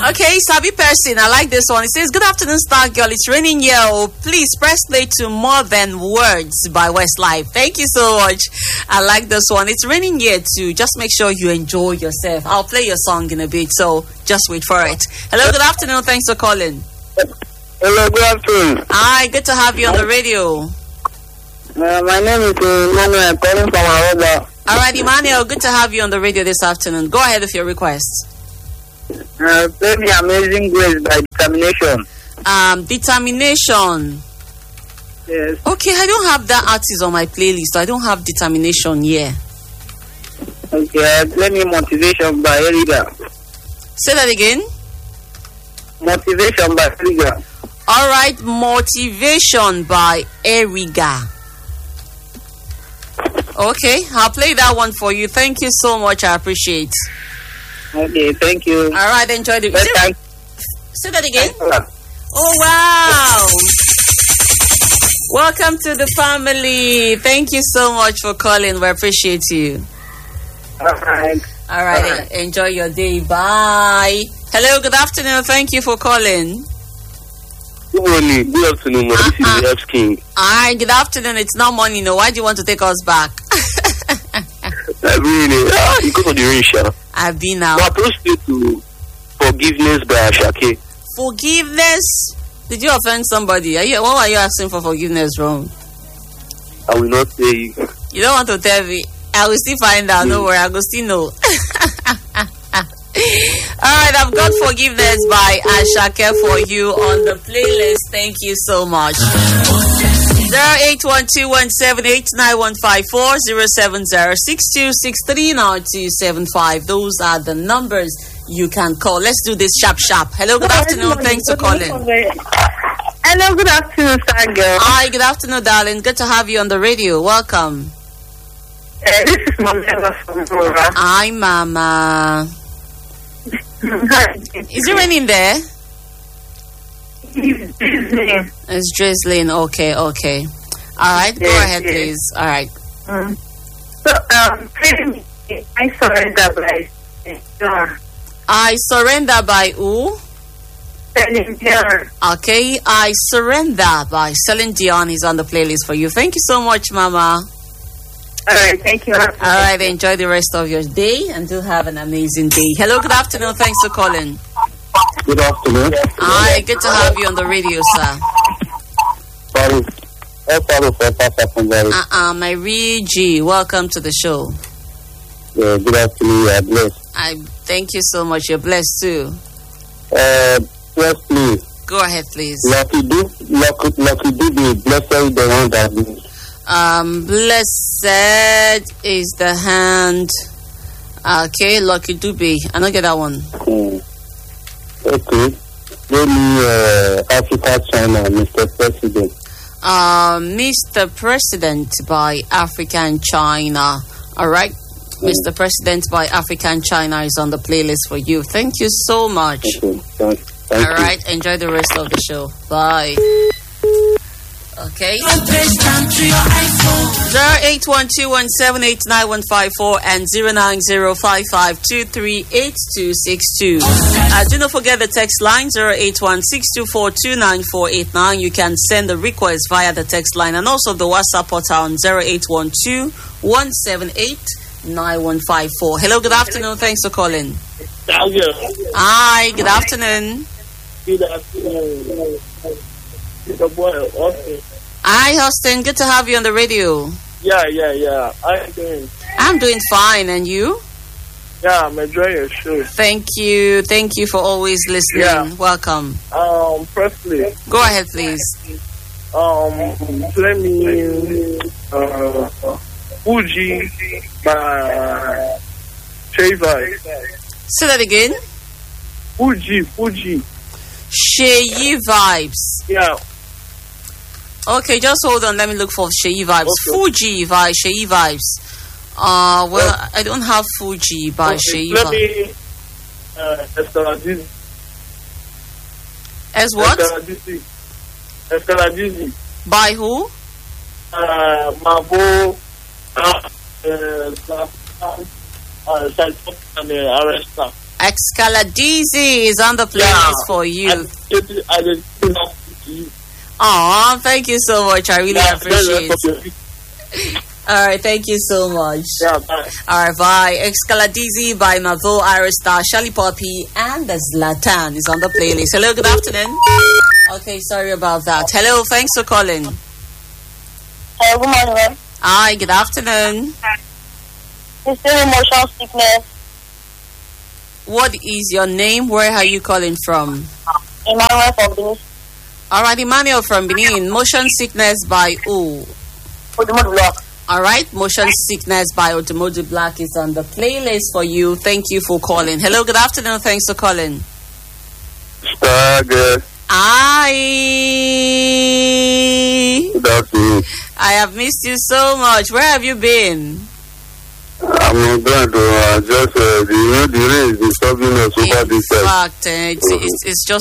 Okay, Sabi person, I like this one. It says, "Good afternoon, Star Girl. It's raining here. Oh, please press play to More Than Words by Westlife." Thank you so much. I like this one. It's raining here too. Just make sure you enjoy yourself. I'll play your song in a bit, so just wait for it. Hello, good afternoon. Thanks for calling. Hello, good afternoon. Hi, good to have you on the radio. My name is Emmanuel. I'm calling from Aroba. All right, Emmanuel, good to have you on the radio this afternoon. Go ahead with your request. Play me Amazing Grace by Determination. Determination. Yes. Okay, I don't have that artist on my playlist. I don't have Determination here. Okay, play me Motivation by Eriga. Say that again. Motivation by Eriga. All right, Motivation by Eriga. Okay, I'll play that one for you. Thank you so much. I appreciate. Okay, thank you. All right, enjoy the... Say that again. Oh, wow. Welcome to the family. Thank you so much for calling. We appreciate you. All right. All right. Enjoy your day. Bye. Hello, good afternoon. Thank you for calling. Good morning. Good afternoon. This is F King. Hi, good afternoon. It's not morning. No, why do you want to take us back? Really? Because of the rain, Sha. I've been out. I approached you to Forgiveness by Ashake. Forgiveness? Did you offend somebody? What are you asking for forgiveness from? I will not say you. You don't want to tell me. I will still find out. No worry, I will still know. Alright, I've got Forgiveness by Ashake for you on the playlist. Thank you so much. 08121789154 07062639275. Those are the numbers you can call. Let's do this sharp. Hello, good afternoon. Thanks for calling. Hello, good afternoon, Star Girl. Hi, good afternoon, darling. Good to have you on the radio. Welcome. This is Mama from Mora. Hi, Mama. Is it raining there? It's drizzling. Okay. All right, go ahead, please. All right. So, I surrender by John. I surrender by who? Celine Dion. Okay, I surrender by Celine Dion is on the playlist for you. Thank you so much, Mama. All right, thank you. All right, enjoy the rest of your day and do have an amazing day. Hello, good afternoon. Thanks for calling. Good afternoon. Hi, good to have you on the radio, sir. My Rigi, welcome to the show. Yeah, good afternoon. You are blessed. I thank you so much. You're blessed too. Yes, please. Go ahead, please. Lucky do be blessed the one that is. Blessed is the hand. Okay, Lucky Dube. I don't get that one. Okay. Give me Africa, China, Mr. President. Mr. President by African China. All right. Mr. President by African China is on the playlist for you. Thank you so much. Okay. Thank all right. Enjoy the rest of the show. Bye. Okay. 08121789154 and 09055238262. Do not forget the text line 08162429489. You can send a request via the text line and also the WhatsApp portal on 08121789154. Hello, good afternoon. Thanks for calling. Hi, good afternoon. Good afternoon. Hi, Austin. Good to have you on the radio. Yeah. How are you doing? I'm doing fine. And you? Yeah, I'm enjoying your show. Thank you for always listening. Yeah. Welcome. Firstly, go ahead, please. Let me Fuji by Shay Vibes. Say that again. Fuji. Shay Vibes. Yeah. Okay, just hold on. Let me look for Shay Vibes. Okay. Fuji by Shay Vibes. Well, I don't have Fuji by Shay Vibes. Let me Escaladizi. As what? Escaladizi. By who? Mavo. And Arresta. Excaladizi is on the playlist for you. Oh, thank you so much. I really appreciate it. All right, thank you so much. Yeah, bye. All right, bye. Excaladizi by Mavo, Iristar, Shelly Poppy, and the Zlatan is on the playlist. Hello, good afternoon. Okay, sorry about that. Hello, thanks for calling. Good morning. Hi, good afternoon. It's still emotional sickness. What is your name? Where are you calling from? Emmanuel from Benin. All right, Emmanuel from Benin. Motion Sickness by who? Odumodu Block. All right, Motion Sickness by Odumodu Black is on the playlist for you. Thank you for calling. Hello, good afternoon. Thanks for calling. Good Hi. afternoon. I have missed you so much. Where have you been? I'm glad to just the rain is disturbing us over In this time. fact, it's just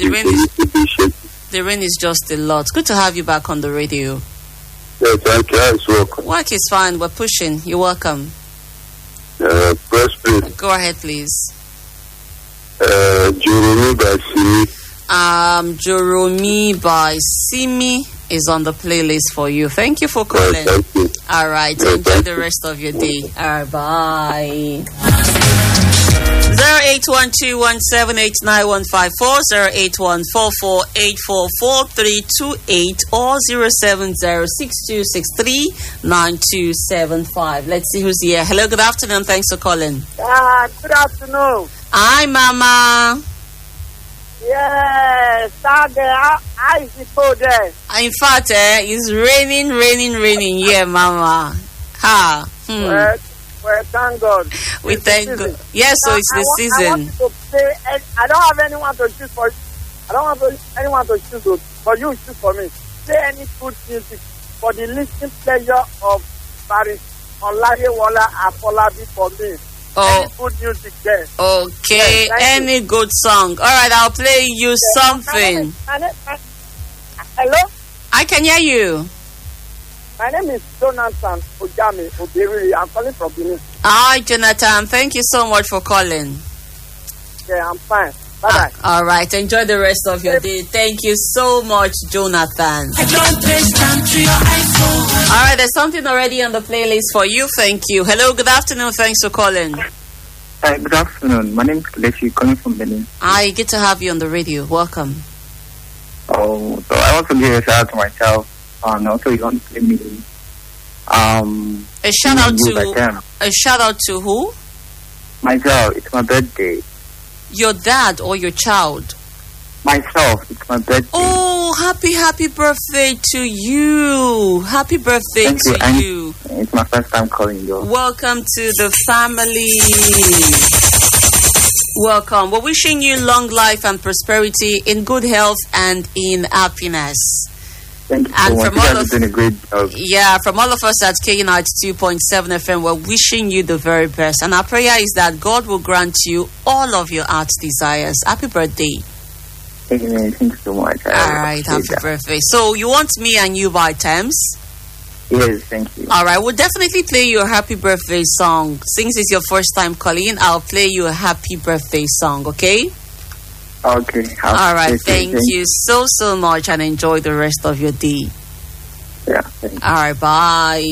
the rain is just a lot. Good to have you back on the radio. Yeah, thank you. It's welcome. Work is fine. We're pushing. You're welcome. Press please. Go ahead, please. Jeremy by Simi. Joromi by Simi is on the playlist for you. Thank you for calling. Thank you. All right. Yeah, Enjoy thank the you. rest of your day. All right. Bye. 081217915408144844328 or 07062639275. Let's see who's here. Hello, good afternoon. Thanks for calling. Good afternoon. Hi, Mama. Yes, how is the cold there? In fact, it's raining here, Mama. Ha. Well, thank God. We It's thank the God. season. Yes, so it's the I season. want you to say, I don't have anyone to choose for. I don't have anyone to choose for you. Choose for me. Play any good music for the listening pleasure of Paris on Larry-Walla Afolabi for me. Oh, Any good music there. okay. Yes, thank Any good song. All right, I'll play you something. Hello? I can hear you. My name is Jonathan Ojami Obiri. I'm calling from Benin. Hi, Jonathan. Thank you so much for calling. Yeah, I'm fine. Bye-bye. All right, enjoy the rest of your day. Thank you so much, Jonathan. All right, there's something already on the playlist for you. Thank you. Hello, good afternoon. Thanks for calling. Hi, good afternoon. My name is Kelechi, calling from Benin. Hi, good to have you on the radio. Welcome. Oh, so I want to give a shout out to myself, and also you want to play me. A shout out to who? Myself. It's my birthday. Your dad or your child? Myself. It's my birthday. Oh, happy birthday to you. Happy birthday Thank to you. you. It's my first time calling you. Welcome to the family. Welcome. We're wishing you long life and prosperity in good health and in happiness. Thank you And so much. from You all guys of- are doing a great job. Yeah, from all of us at K92.7 FM, we're wishing you the very best. And our prayer is that God will grant you all of your heart's desires. Happy birthday. Thank you so much. All right, happy birthday. So you want me and you by terms? Yes, thank you. All right, we'll definitely play you a happy birthday song. Since it's your first time calling, I'll play you a happy birthday song, okay? Okay. All right, thank you so much and enjoy the rest of your day. Yeah, thank you. All right, bye.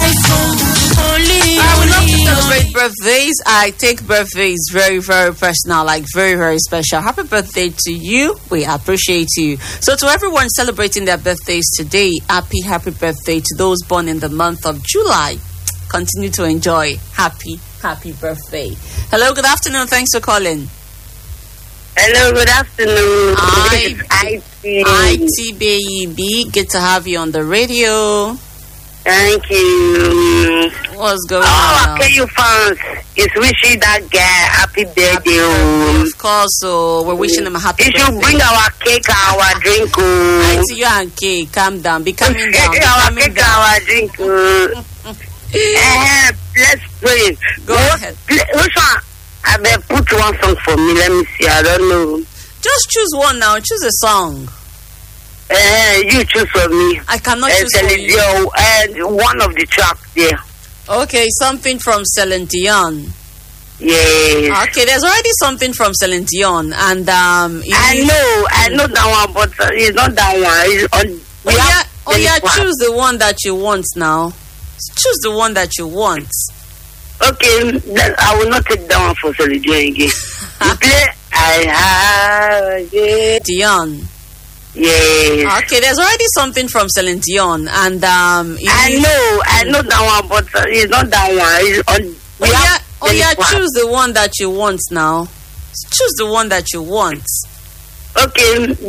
I would love to celebrate birthdays. I take birthdays very, very personal, like very, very special. Happy birthday to you. We appreciate you. So to everyone celebrating their birthdays today, happy birthday to those born in the month of July. Continue to enjoy. Happy birthday. Hello, good afternoon. Thanks for calling. Hello, good afternoon. Hi. IT. IT baby. Good to have you on the radio. Thank you. What's going Oh, on? okay, you fans. It's wishing that guy happy birthday. Oh. Of course, so we're wishing him a happy You should birthday. bring our cake and our drink. Oh. Auntie, you and Kay, calm down. Be coming down. Be Our coming cake and down. our drink. Oh. Let's pray. Go ahead. Which one? I better put one song for me. Let me see. I don't know. Just choose one now. Choose a song. You choose for me. I cannot choose for you. And one of the tracks there. Okay, something from Celine Dion. Yes. Okay, there's already something from Celine Dion, and I know that one, but it's not that one. It's choose the one that you want now. Choose the one that you want. Okay, then I will not take that one for Celine Dion again. You play I have it. Dion. Yes. Okay, there's already something from Celine Dion, and I know that one, but it's not that one. It's choose the one that you want now. Choose the one that you want. Okay.